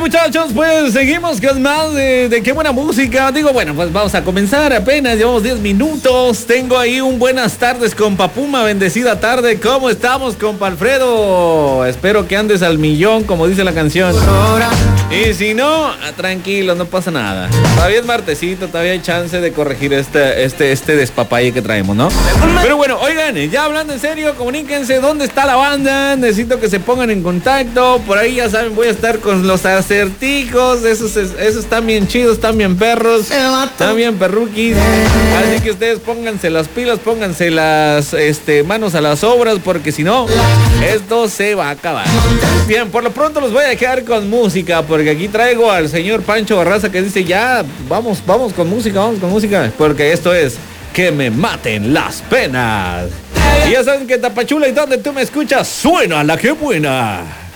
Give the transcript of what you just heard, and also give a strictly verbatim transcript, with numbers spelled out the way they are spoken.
muchachos, pues seguimos con más de, de qué buena música. Digo, bueno, pues vamos a comenzar apenas, llevamos diez minutos. Tengo ahí un buenas tardes, compa Puma, bendecida tarde. ¿Cómo estamos, compa Alfredo? Espero que andes al millón, como dice la canción. Y si no, tranquilo, no pasa nada. Todavía es martesito, todavía hay chance de corregir este, este, este despapalle que traemos, ¿no? Pero bueno, oigan, ya hablando en serio, comuníquense, ¿dónde está la banda? Necesito que se pongan en contacto. Por ahí ya saben, voy a estar con los acertijos. Esos, esos están bien chidos, están bien perros, están bien perruquis. Así que ustedes pónganse las pilas, pónganse las este, manos a las obras, porque si no, esto se va a acabar. Bien, por lo pronto los voy a dejar con música, porque aquí traigo al señor Pancho Barraza que dice ya, vamos, vamos con música, vamos con música, porque esto es Que me maten las penas. Y ya saben que Tapachula y donde tú me escuchas suena la que buena.